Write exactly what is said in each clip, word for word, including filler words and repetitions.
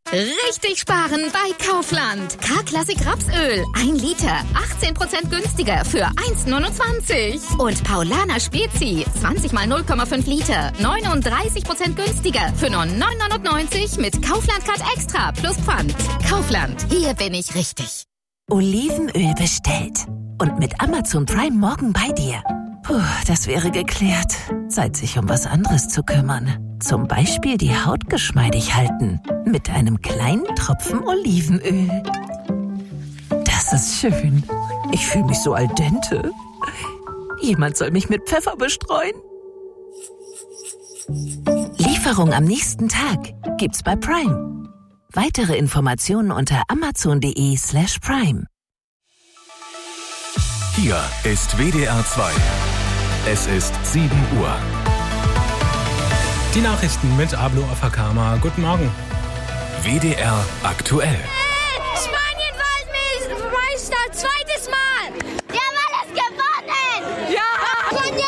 Richtig sparen bei Kaufland. K-Klassik Rapsöl. ein Liter. achtzehn Prozent günstiger für eins Komma neunundzwanzig. Und Paulaner Spezi. zwanzig mal null Komma fünf Liter. neununddreißig Prozent günstiger für nur neun neunundneunzig mit Kaufland-Card Extra plus Pfand. Kaufland. Hier bin ich richtig. Olivenöl bestellt. Und mit Amazon Prime morgen bei dir. Puh, das wäre geklärt. Zeit, sich um was anderes zu kümmern. Zum Beispiel die Haut geschmeidig halten. Mit einem kleinen Tropfen Olivenöl. Das ist schön. Ich fühle mich so al dente. Jemand soll mich mit Pfeffer bestreuen. Lieferung am nächsten Tag gibt's bei Prime. Weitere Informationen unter amazon.de slash prime. Hier ist W D R zwei. Es ist sieben Uhr. Die Nachrichten mit Ablo Afakama. Guten Morgen. W D R aktuell. Hey, Spanien Weltmeister, zweites Mal. Wir haben alles gewonnen. Ja. Sonja.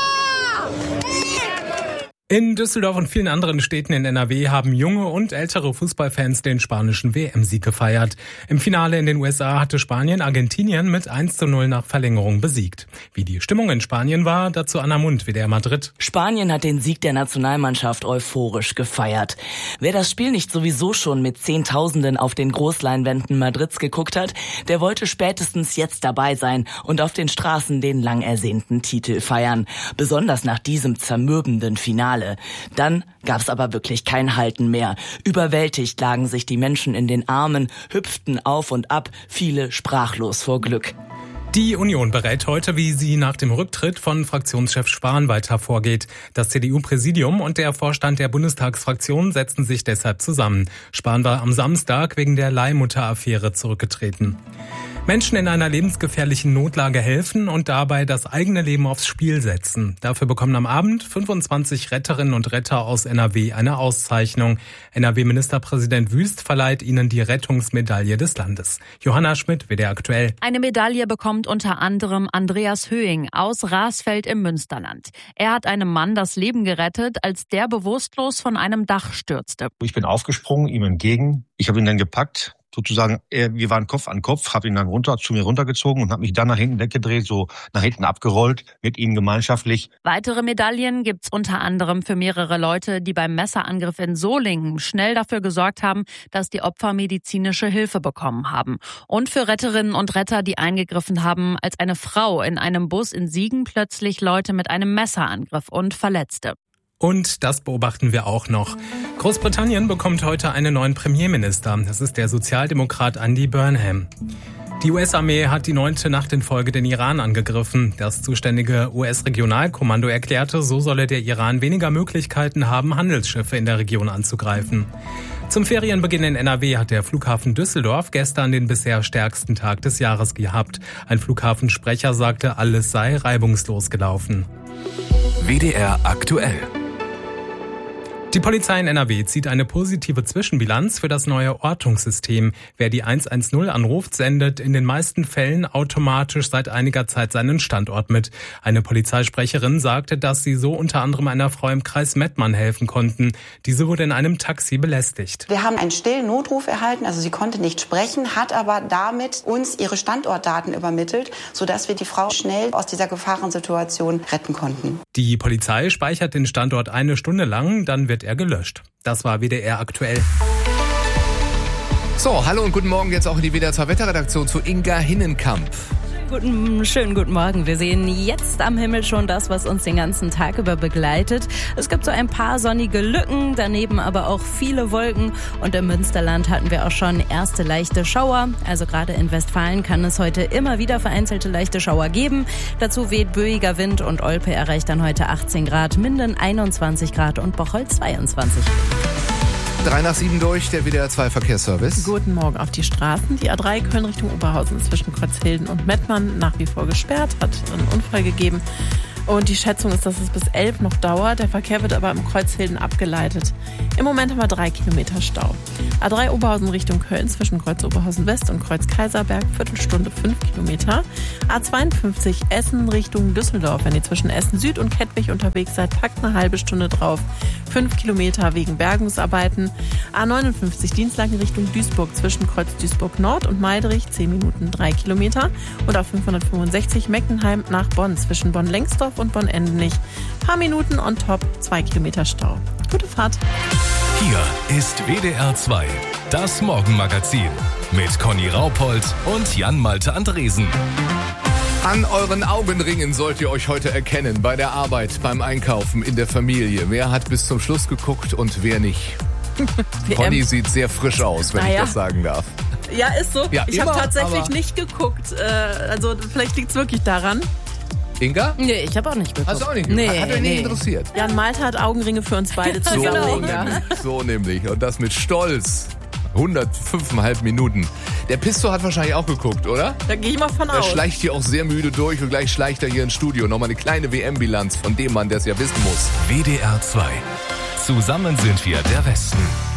In Düsseldorf und vielen anderen Städten in N R W haben junge und ältere Fußballfans den spanischen W M-Sieg gefeiert. Im Finale in den U S A hatte Spanien Argentinien mit eins zu null nach Verlängerung besiegt. Wie die Stimmung in Spanien war, dazu Anna Mund, W D R Madrid. Spanien hat den Sieg der Nationalmannschaft euphorisch gefeiert. Wer das Spiel nicht sowieso schon mit Zehntausenden auf den Großleinwänden Madrids geguckt hat, der wollte spätestens jetzt dabei sein und auf den Straßen den lang ersehnten Titel feiern. Besonders nach diesem zermürbenden Finale. Dann gab's aber wirklich kein Halten mehr. Überwältigt lagen sich die Menschen in den Armen, hüpften auf und ab, viele sprachlos vor Glück. Die Union berät heute, wie sie nach dem Rücktritt von Fraktionschef Spahn weiter vorgeht. Das C D U-Präsidium und der Vorstand der Bundestagsfraktion setzten sich deshalb zusammen. Spahn war am Samstag wegen der Leihmutter-Affäre zurückgetreten. Menschen in einer lebensgefährlichen Notlage helfen und dabei das eigene Leben aufs Spiel setzen. Dafür bekommen am Abend fünfundzwanzig Retterinnen und Retter aus N R W eine Auszeichnung. N R W-Ministerpräsident Wüst verleiht ihnen die Rettungsmedaille des Landes. Johanna Schmidt, W D R aktuell. Eine Medaille bekommt unter anderem Andreas Höhing aus Rasfeld im Münsterland. Er hat einem Mann das Leben gerettet, als der bewusstlos von einem Dach stürzte. Ich bin aufgesprungen, ihm entgegen. Ich habe ihn dann gepackt. Sozusagen, wir waren Kopf an Kopf, habe ihn dann runter zu mir runtergezogen und habe mich dann nach hinten weggedreht, so nach hinten abgerollt, mit ihm gemeinschaftlich. Weitere Medaillen gibt's unter anderem für mehrere Leute, die beim Messerangriff in Solingen schnell dafür gesorgt haben, dass die Opfer medizinische Hilfe bekommen haben. Und für Retterinnen und Retter, die eingegriffen haben, als eine Frau in einem Bus in Siegen plötzlich Leute mit einem Messer angriff und verletzte. Und das beobachten wir auch noch. Großbritannien bekommt heute einen neuen Premierminister. Das ist der Sozialdemokrat Andy Burnham. Die U S-Armee hat die neunte Nacht in Folge den Iran angegriffen. Das zuständige U S-Regionalkommando erklärte, so solle der Iran weniger Möglichkeiten haben, Handelsschiffe in der Region anzugreifen. Zum Ferienbeginn in N R W hat der Flughafen Düsseldorf gestern den bisher stärksten Tag des Jahres gehabt. Ein Flughafensprecher sagte, alles sei reibungslos gelaufen. W D R aktuell. Die Polizei in N R W zieht eine positive Zwischenbilanz für das neue Ortungssystem. Wer die eins eins null anruft, sendet in den meisten Fällen automatisch seit einiger Zeit seinen Standort mit. Eine Polizeisprecherin sagte, dass sie so unter anderem einer Frau im Kreis Mettmann helfen konnten. Diese wurde in einem Taxi belästigt. Wir haben einen stillen Notruf erhalten, also sie konnte nicht sprechen, hat aber damit uns ihre Standortdaten übermittelt, sodass wir die Frau schnell aus dieser Gefahrensituation retten konnten. Die Polizei speichert den Standort eine Stunde lang, dann wird er gelöscht. Das war W D R aktuell. So, hallo und guten Morgen jetzt auch in die W D R zwei Wetterredaktion zu Inga Hinnenkamp. Guten, schönen guten Morgen. Wir sehen jetzt am Himmel schon das, was uns den ganzen Tag über begleitet. Es gibt so ein paar sonnige Lücken, daneben aber auch viele Wolken. Und im Münsterland hatten wir auch schon erste leichte Schauer. Also gerade in Westfalen kann es heute immer wieder vereinzelte leichte Schauer geben. Dazu weht böiger Wind und Olpe erreicht dann heute achtzehn Grad, Minden einundzwanzig Grad und Bocholt zweiundzwanzig. Drei nach sieben durch, der W D R zwei Verkehrsservice. Guten Morgen auf die Straßen. Die A drei Köln Richtung Oberhausen zwischen Kreuzhilden und Mettmann nach wie vor gesperrt, hat einen Unfall gegeben. Und die Schätzung ist, dass es bis elf noch dauert. Der Verkehr wird aber im Kreuzhilden abgeleitet. Im Moment haben wir drei Kilometer Stau. A drei Oberhausen Richtung Köln zwischen Kreuz Oberhausen West und Kreuz Kaiserberg, Viertelstunde fünf Kilometer. A zweiundfünfzig Essen Richtung Düsseldorf. Wenn ihr zwischen Essen Süd und Kettwig unterwegs seid, packt eine halbe Stunde drauf. fünf Kilometer wegen Bergungsarbeiten. A neunundfünfzig Dienstlaken Richtung Duisburg zwischen Kreuz Duisburg Nord und Meidrich, zehn Minuten, drei Kilometer. Und A fünfhundertfünfundsechzig Meckenheim nach Bonn zwischen Bonn-Lengsdorf und Bonn-Endenich. Paar Minuten on top, zwei Kilometer Stau. Gute Fahrt. Hier ist W D R zwei, das Morgenmagazin mit Conny Raupold und Jan-Malte Andresen. An euren Augenringen sollt ihr euch heute erkennen. Bei der Arbeit, beim Einkaufen, in der Familie. Wer hat bis zum Schluss geguckt und wer nicht? Conny sieht sehr frisch aus, wenn naja. ich das sagen darf. Ja, ist so. Ja, ich habe tatsächlich aber nicht geguckt. Äh, also vielleicht liegt es wirklich daran. Inga? Nee, ich habe auch nicht geguckt. Hast du auch nicht geguckt? Nee, hat er nee. nicht interessiert? Jan Malte hat Augenringe für uns beide So, zusammen. nämlich, so nämlich. Und das mit Stolz. hundertfünfeinhalb Minuten. Der Pisto hat wahrscheinlich auch geguckt, oder? Da gehe ich mal von Er aus. schleicht hier auch sehr müde durch und gleich schleicht er hier ins Studio. Nochmal eine kleine W M-Bilanz von dem Mann, der es ja wissen muss. W D R zwei. Zusammen sind wir der Westen.